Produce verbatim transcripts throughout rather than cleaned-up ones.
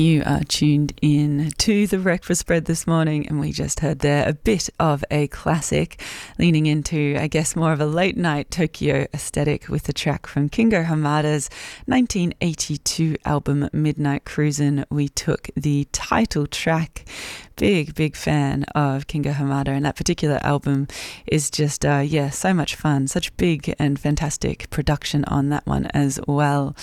You are tuned in to The Breakfast Spread this morning, and we just heard there a bit of a classic, leaning into, I guess, more of a late-night Tokyo aesthetic with the track from Kingo Hamada's nineteen eighty-two album Midnight Cruisin'. We took the title track. Big, big fan of Kingo Hamada, and that particular album is just, uh, yeah, so much fun. Such big and fantastic production on that one as well.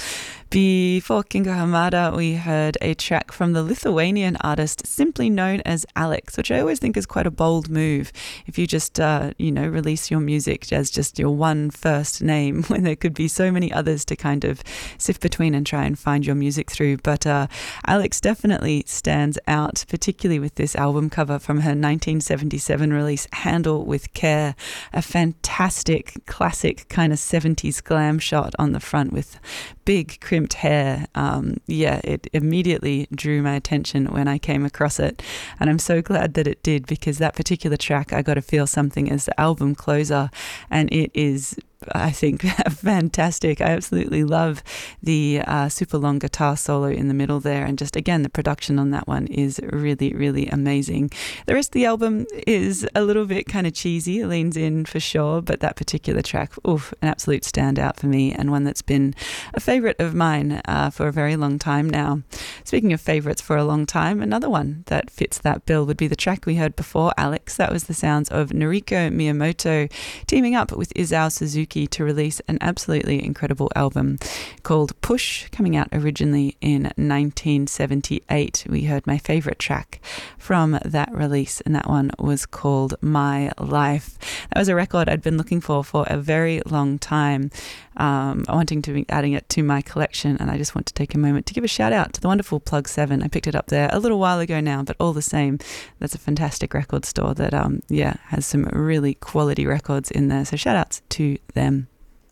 Before Kingo Hamada, we heard a track from the Lithuanian artist simply known as Alex, which I always think is quite a bold move. If you just, uh, you know, release your music as just your one first name, when there could be so many others to kind of sift between and try and find your music through. But uh, Alex definitely stands out, particularly with this album cover from her nineteen seventy-seven release, Handle with Care, a fantastic classic kind of seventies glam shot on the front with big crimped hair. Um, yeah, it immediately drew my attention when I came across it, and I'm so glad that it did, because that particular track, I Got to Feel Something, is the album closer, and it is, I think, fantastic. I absolutely love the uh, super long guitar solo in the middle there, and just again the production on that one is really, really amazing. The rest of the album is a little bit kind of cheesy, it leans in for sure, but that particular track, oof, an absolute standout for me, and one that's been a favourite of mine uh, for a very long time now. Speaking of favourites for a long time, another one that fits that bill would be the track we heard before, Alex. That was the sounds of Noriko Miyamoto teaming up with Isao Suzuki to release an absolutely incredible album called Push, coming out originally in nineteen seventy-eight. We heard my favourite track from that release, and that one was called My Life. That was a record I'd been looking for for a very long time, um, wanting to be adding it to my collection, and I just want to take a moment to give a shout out to the wonderful Plug seven. I picked it up there a little while ago now, but all the same, that's a fantastic record store that um yeah has some really quality records in there, so shout outs to them.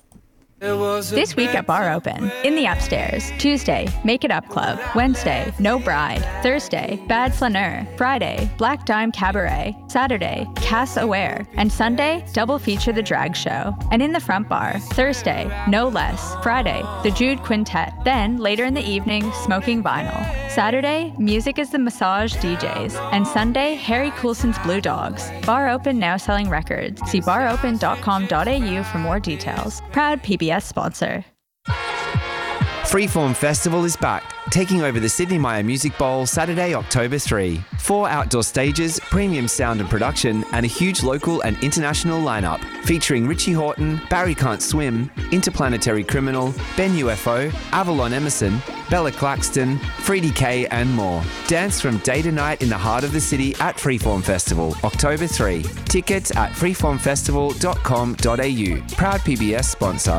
This week at Bar Open, in the upstairs, Tuesday, Make It Up Club, Wednesday, No Bride, Thursday, Bad Flaneur, Friday, Black Dime Cabaret, Saturday, Cass Aware, and Sunday, double feature The Drag Show. And in the front bar, Thursday, No Less, Friday, The Jude Quintet, then later in the evening, Smoking Vinyl. Saturday, Music is the Massage D Js, and Sunday, Harry Coulson's Blue Dogs. Bar Open now selling records. See bar open dot com dot a u for more details. Proud P B S sponsor. Freeform Festival is back, taking over the Sydney Myer Music Bowl Saturday, October third. Four outdoor stages, premium sound and production, and a huge local and international lineup featuring Richie Hawtin, Barry Can't Swim, Interplanetary Criminal, Ben U F O, Avalon Emerson, Bella Claxton, Freddie K, and more. Dance from day to night in the heart of the city at Freeform Festival, October third. Tickets at freeform festival dot com dot a u. Proud P B S sponsor.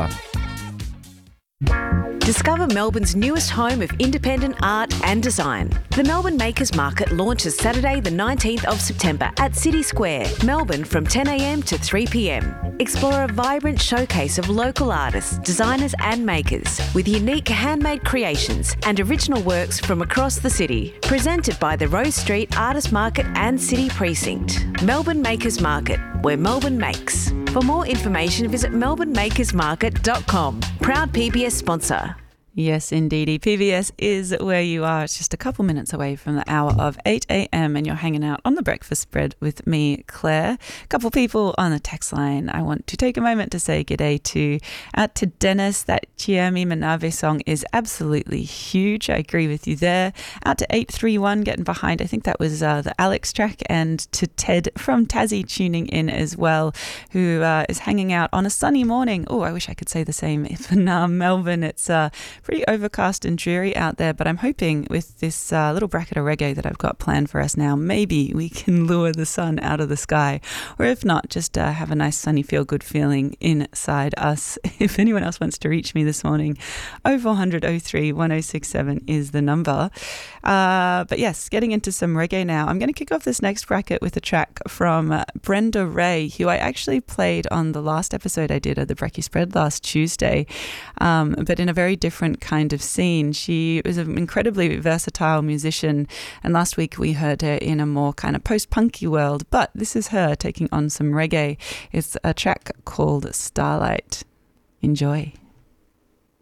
Discover Melbourne's newest home of independent art and design. The Melbourne Makers Market launches Saturday the nineteenth of September at City Square, Melbourne, from ten a m to three p m. Explore a vibrant showcase of local artists, designers and makers with unique handmade creations and original works from across the city. Presented by the Rose Street Artist Market and City Precinct. Melbourne Makers Market, where Melbourne makes. For more information, visit melbourne makers market dot com. Proud P B S sponsor. Yes, indeedy. P B S is where you are. It's just a couple minutes away from the hour of eight a m and you're hanging out on The Breakfast Spread with me, Claire. A couple people on the text line I want to take a moment to say g'day to. Out to Dennis, that Chiemi Manave song is absolutely huge. I agree with you there. Out to eight three one, getting behind. I think that was uh, the Alex track. And to Ted from Tassie tuning in as well, who uh, is hanging out on a sunny morning. Oh, I wish I could say the same. If in uh, Melbourne, it's... Uh, pretty overcast and dreary out there, but I'm hoping with this uh, little bracket of reggae that I've got planned for us now, maybe we can lure the sun out of the sky, or if not, just uh, have a nice sunny feel good feeling inside us. If anyone else wants to reach me this morning, oh four hundred oh three one oh six seven is the number. Uh, but yes, getting into some reggae now. I'm going to kick off this next bracket with a track from uh, Brenda Ray, who I actually played on the last episode I did of the Brekkie Spread last Tuesday, um, but in a very different kind of scene. She was an incredibly versatile musician, and last week we heard her in a more kind of post-punky world, but this is her taking on some reggae. It's a track called Starlight. Enjoy.